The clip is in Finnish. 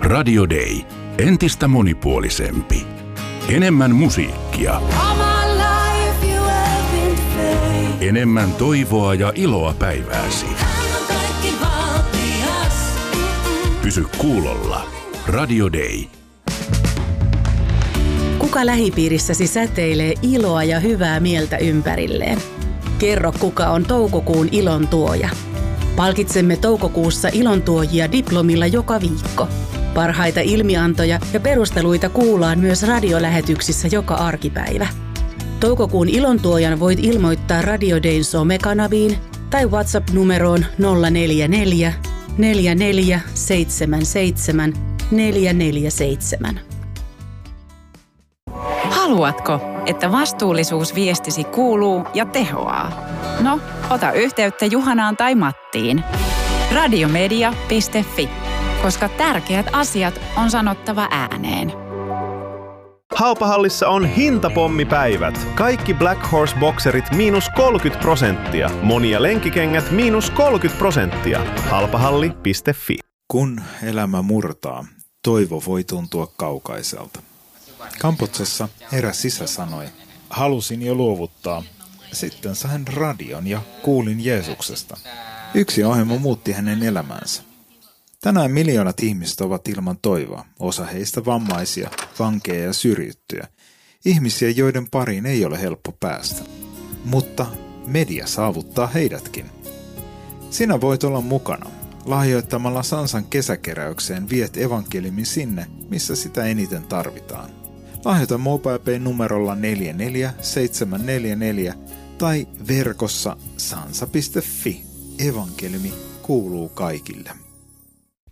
Radio Day. Entistä monipuolisempi. Enemmän musiikkia. Enemmän toivoa ja iloa päivääsi. Pysy kuulolla. Radio Day. Kuka lähipiirissäsi säteilee iloa ja hyvää mieltä ympärilleen? Kerro, kuka on toukokuun ilontuoja. Palkitsemme toukokuussa ilontuojia diplomilla joka viikko. Parhaita ilmiantoja ja perusteluita kuullaan myös radiolähetyksissä joka arkipäivä. Toukokuun ilontuojan voit ilmoittaa Radio Dayn somekanaviin tai WhatsApp-numeroon 044 4477 447. Haluatko, että vastuullisuusviestisi kuuluu ja tehoaa? No, ota yhteyttä Juhanaan tai Mattiin. Radiomedia.fi, koska tärkeät asiat on sanottava ääneen. Halpahallissa on hintapommipäivät. Kaikki Black Horse-bokserit -30%. Monia lenkikengät -30%. Halpahalli.fi. Kun elämä murtaa, toivo voi tuntua kaukaiselta. Kamputsessa eräs isä sanoi, halusin jo luovuttaa. Sitten sain radion ja kuulin Jeesuksesta. Yksi ohjelma muutti hänen elämänsä. Tänään miljoonat ihmiset ovat ilman toivoa, osa heistä vammaisia, vankeja ja syrjittyjä. Ihmisiä, joiden pariin ei ole helppo päästä. Mutta media saavuttaa heidätkin. Sinä voit olla mukana. Lahjoittamalla Sansan kesäkeräykseen viet evankeliumin sinne, missä sitä eniten tarvitaan. Lahjoita MobilePay numerolla 44744 tai verkossa sansa.fi. Evankeliumi kuuluu kaikille.